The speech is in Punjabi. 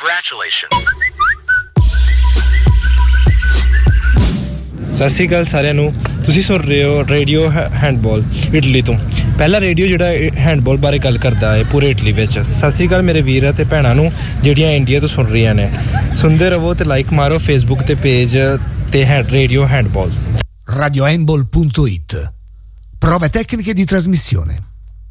Congratulations. ਸਤਿ ਸ਼੍ਰੀ ਅਕਾਲ ਸਾਰਿਆਂ ਨੂੰ। ਤੁਸੀਂ ਸੁਣ ਰਹੇ ਹੋ ਰੇਡੀਓ ਹੈਂਡਬਾਲ ਇਟਲੀ ਤੋਂ। ਪਹਿਲਾ ਰੇਡੀਓ ਜਿਹੜਾ ਹੈਂਡਬਾਲ ਬਾਰੇ ਗੱਲ ਕਰਦਾ ਹੈ ਪੂਰੇ ਇਟਲੀ ਵਿੱਚ। ਸਤਿ ਸ਼੍ਰੀ ਅਕਾਲ ਮੇਰੇ ਵੀਰ ਅਤੇ ਭੈਣਾਂ ਨੂੰ ਜਿਹੜੀਆਂ ਇੰਡੀਆ ਤੋਂ ਸੁਣ ਰਹੀਆਂ ਨੇ। ਸੁਣਦੇ ਰਹੋ ਤੇ ਲਾਈਕ ਮਾਰੋ ਫੇਸਬੁੱਕ ਤੇ ਪੇਜ ਤੇ radio handball. radiohandball.it. Prove tecniche di trasmissione.